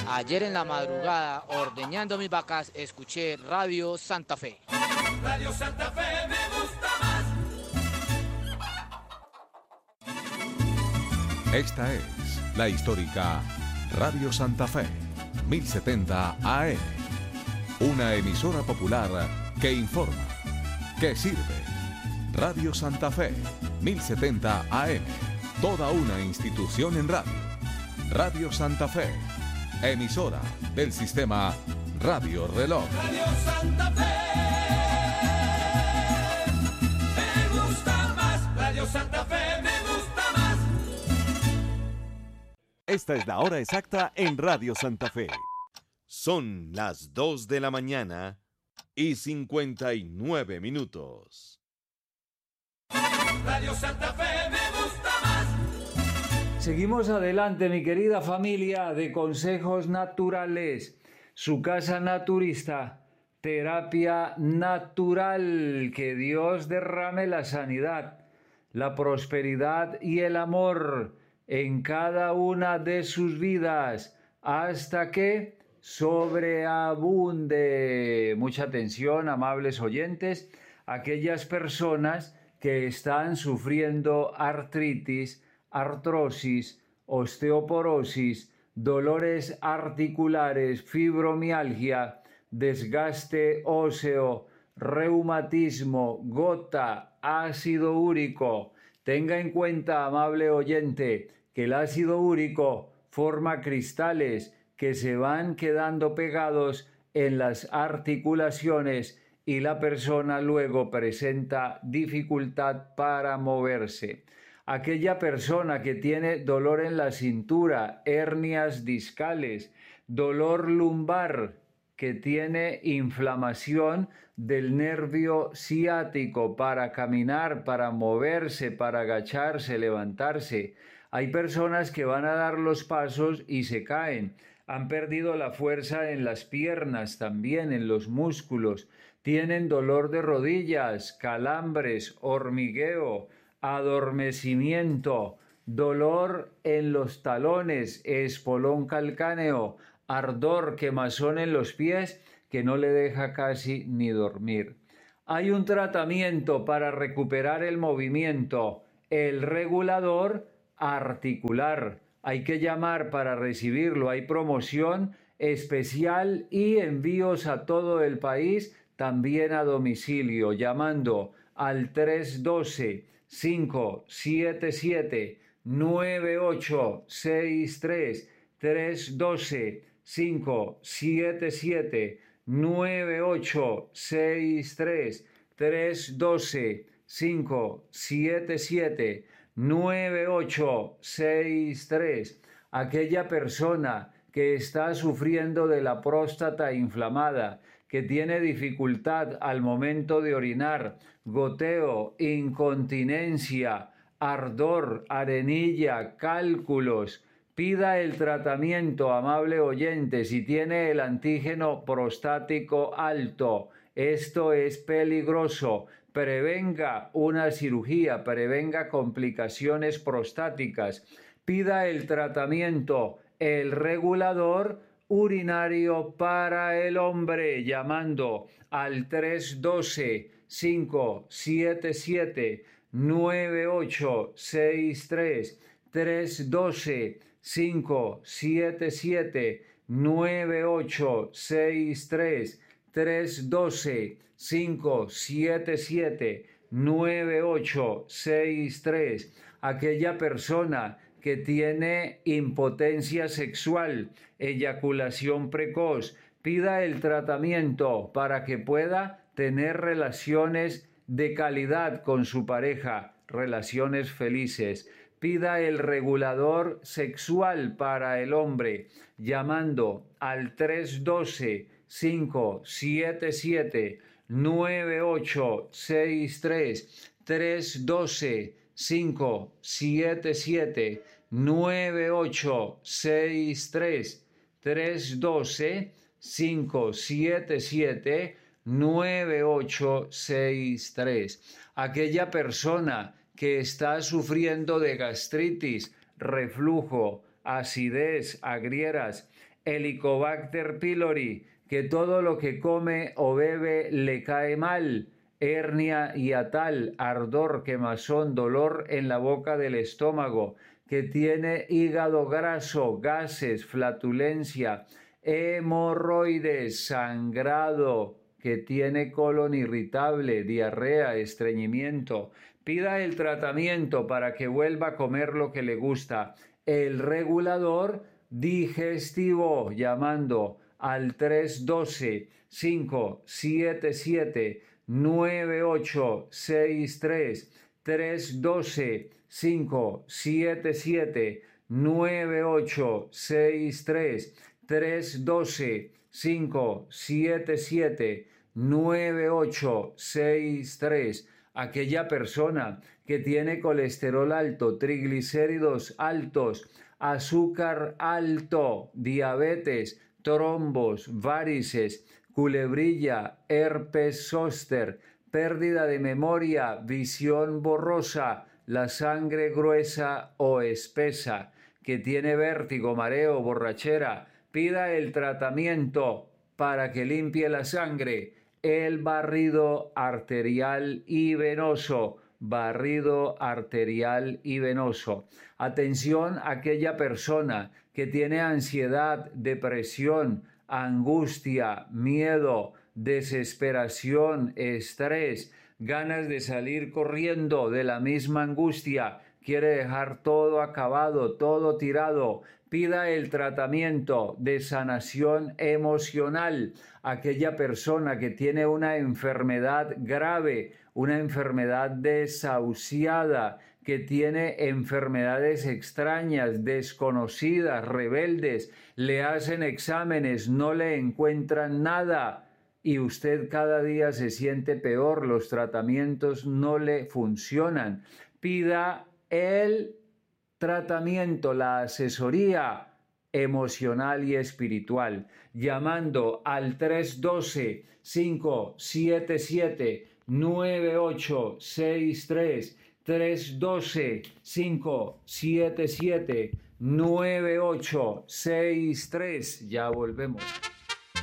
Ayer en la madrugada, ordeñando mis vacas, escuché Radio Santa Fe. Radio Santa Fe me gusta más. Esta es la histórica Radio Santa Fe, 1070 AM. Una emisora popular que informa, que sirve. Radio Santa Fe, 1070 AM. Toda una institución en radio. Radio Santa Fe, emisora del sistema Radio Reloj. Radio Santa Fe me gusta más. Radio Santa Fe me gusta más. Esta es la hora exacta en Radio Santa Fe. Son las 2 de la mañana y 59 minutos. Radio Santa Fe me gusta más. Seguimos adelante, mi querida familia de Consejos Naturales, su casa naturista, terapia natural. Que Dios derrame la sanidad, la prosperidad y el amor en cada una de sus vidas, hasta que sobreabunde. Mucha atención, amables oyentes, aquellas personas que están sufriendo artritis, artrosis, osteoporosis, dolores articulares, fibromialgia, desgaste óseo, reumatismo, gota, ácido úrico. Tenga en cuenta, amable oyente, que el ácido úrico forma cristales que se van quedando pegados en las articulaciones y la persona luego presenta dificultad para moverse. Aquella persona que tiene dolor en la cintura, hernias discales, dolor lumbar, que tiene inflamación del nervio ciático para caminar, para moverse, para agacharse, levantarse. Hay personas que van a dar los pasos y se caen. Han perdido la fuerza en las piernas, también en los músculos. Tienen dolor de rodillas, calambres, hormigueo, adormecimiento, dolor en los talones, espolón calcáneo, ardor, quemazón en los pies que no le deja casi ni dormir. Hay un tratamiento para recuperar el movimiento, el regulador articular. Hay que llamar para recibirlo. Hay promoción especial y envíos a todo el país, también a domicilio, llamando al 312-577-9863, 312-577-9863, 312-577-9863. Aquella persona que está sufriendo de la próstata inflamada, que tiene dificultad al momento de orinar, goteo, incontinencia, ardor, arenilla, cálculos, pida el tratamiento, amable oyente, si tiene el antígeno prostático alto. Esto es peligroso. Prevenga una cirugía, prevenga complicaciones prostáticas. Pida el tratamiento, el regulador urinario para el hombre, llamando al 312-577-9863, 312-577-9863, 312-577-9863. Aquella persona que tiene impotencia sexual, eyaculación precoz, pida el tratamiento para que pueda tener relaciones de calidad con su pareja, relaciones felices. Pida el regulador sexual para el hombre, llamando al 312-577-9863, 312-577-9863, 312-577-9863. Aquella persona que está sufriendo de gastritis, reflujo, acidez, agrieras, Helicobacter pylori, que todo lo que come o bebe le cae mal, hernia hiatal, ardor, quemazón, dolor en la boca del estómago, que tiene hígado graso, gases, flatulencia, hemorroides, sangrado, que tiene colon irritable, diarrea, estreñimiento. Pida el tratamiento para que vuelva a comer lo que le gusta. El regulador digestivo, llamando al 312-577-9863, 312-577-9863, 312-577-9863. Aquella persona que tiene colesterol alto, triglicéridos altos, azúcar alto, diabetes, trombos, varices, culebrilla, herpes zóster, pérdida de memoria, visión borrosa, la sangre gruesa o espesa, que tiene vértigo, mareo, borrachera, pida el tratamiento para que limpie la sangre, el barrido arterial y venoso, barrido arterial y venoso. Atención a aquella persona que tiene ansiedad, depresión, angustia, miedo, desesperación, estrés, ganas de salir corriendo de la misma angustia, quiere dejar todo acabado, todo tirado. Pida el tratamiento de sanación emocional. Aquella persona que tiene una enfermedad grave, una enfermedad desahuciada, que tiene enfermedades extrañas, desconocidas, rebeldes, le hacen exámenes, no le encuentran nada y usted cada día se siente peor, los tratamientos no le funcionan. Pida el tratamiento, la asesoría emocional y espiritual, llamando al 312-577-9863, 312-577-9863. Ya volvemos.